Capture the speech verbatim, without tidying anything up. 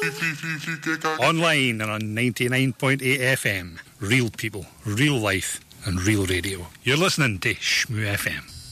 Online and on ninety-nine point eight F M. Real people, real life, and real radio. You're listening to Shmoo F M.